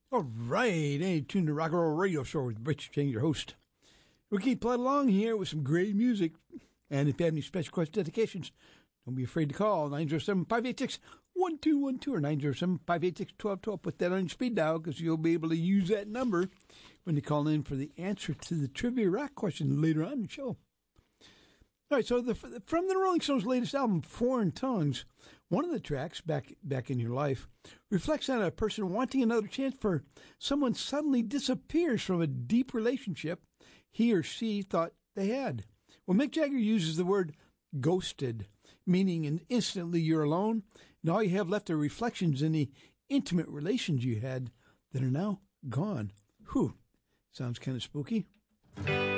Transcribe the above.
All right, hey, tuned to Rock and Roll Radio Show with Rich Chang, your host. We keep playing along here with some great music. And if you have any special request dedications, don't be afraid to call 907-586-1212 or 907-586-1212. Put that on your speed dial because you'll be able to use that number when you call in for the answer to the trivia rock question later on in the show. All right, so from the Rolling Stones' latest album, Foreign Tongues, one of the tracks, Back in Your Life, reflects on a person wanting another chance for someone suddenly disappears from a deep relationship he or she thought they had. Well, Mick Jagger uses the word ghosted, meaning instantly you're alone, and all you have left are reflections in the intimate relations you had that are now gone. Whew, sounds kind of spooky.